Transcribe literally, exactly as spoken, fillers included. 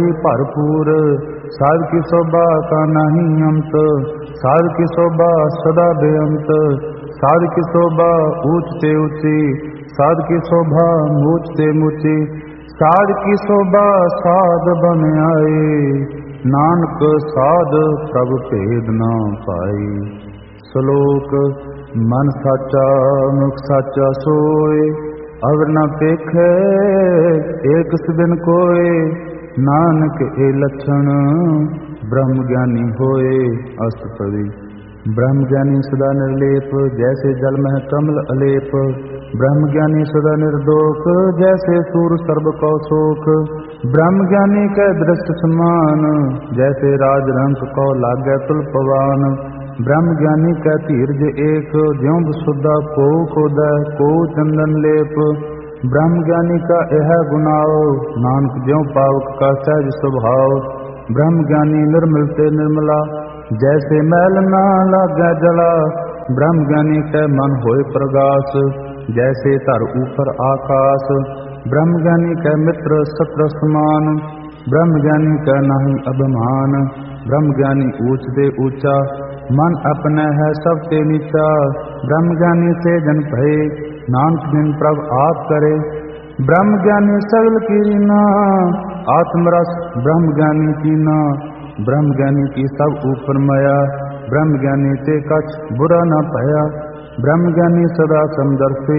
भरपूर। साध की शोभा का नहीं अंत, साध की शोभा सदा बेअंत। साध की शोभा ऊंच ते ऊंची, साध की शोभा ऊंच ते ऊंची। साध की शोभा साध बन आए, नानक साध प्रभ भेद न पाई। श्लोक मन साचा मुख साचा सोए, अवर न पेखे एक सबिन कोय। नानक ए लक्षण ब्रह्म ज्ञानी होए। अष्टपदी। ब्रह्म ज्ञानी सदा निर्लेप, जैसे जल में कमल अलेप। ब्रह्म ज्ञानी सदा निर्दोष, जैसे सूर सर्ब कौ शोक। ब्रह्म ज्ञानी कै दृष्ट समान, जैसे राजहंस कौ लागै तुल पवान। ब्रह्म ज्ञानी कै धीरज एक, ज्यों सुधा को खोदै को चंदन लेप। ब्रह्म ज्ञानी का यह गुनाओ, नानक ज्यों पावक का सहज स्वभाव। ब्रह्म ज्ञानी निर्मल से निर्मला, जैसे मैल ना लागै जला। ब्रह्म ज्ञानी कै मन होए प्रगास, जैसे धर ऊपर आकाश। ब्रह्म ज्ञानी कै मित्र शत्रु समान, ब्रह्म ज्ञानी कै नहीं अभिमान। ब्रह्म ज्ञानी ऊंच दे ऊंचा, मन अपने है सबसे नीचा। ब्रह्म ज्ञानी से जन भय, नानक जिन प्रभ आप करे। ब्रह्म ज्ञानी सगल कीना, आत्मरस ब्रह्म ज्ञानी कीना। ब्रह्म ज्ञानी की सब ऊपर माया, ब्रह्म ज्ञानी ते कछ बुरा न पाया। ब्रह्म ज्ञानी सदा समदर्शी,